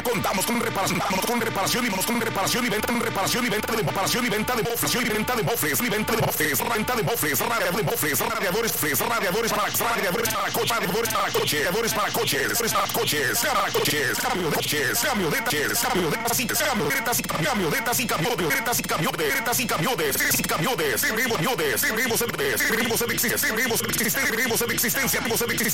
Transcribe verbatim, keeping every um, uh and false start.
Contamos con reparación, contamos con reparación y con reparación y venta, reparación y venta de reparación y venta de mofles, y venta de mofles, y venta de mofles, renta de mofles, radiadores de mofles, radiadores, radiadores para radiadores para coches, radiadores para coches, radiadores para coches, para coches, para coches, camionetas, camionetas, camionetas y camionetas y camionetas y camionetas y camionetas y camiones y camiones, seguimos camiones, seguimos seguimos seguimos en existencia, seguimos en existencia, seguimos en existencia.